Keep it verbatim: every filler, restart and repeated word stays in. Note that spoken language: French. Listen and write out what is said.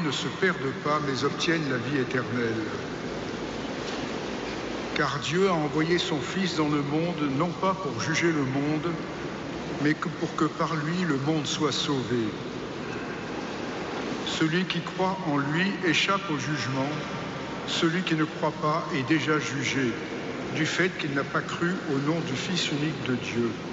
ne se perdent pas, mais obtiennent la vie éternelle. Car Dieu a envoyé son Fils dans le monde, non pas pour juger le monde, mais que pour que par lui le monde soit sauvé. Celui qui croit en lui échappe au jugement, celui qui ne croit pas est déjà jugé, du fait qu'il n'a pas cru au nom du Fils unique de Dieu.